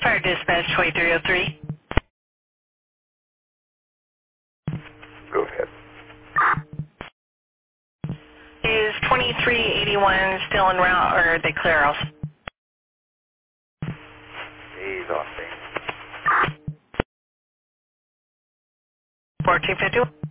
Fire Dispatch 2303. Go ahead. Is 2381 still en route, or are they clear off? He's off base. 1451.